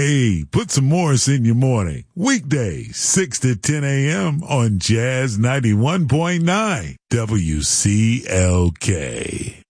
Hey, put some Morris in your morning. Weekdays, 6 to 10 a.m. on Jazz 91.9 WCLK.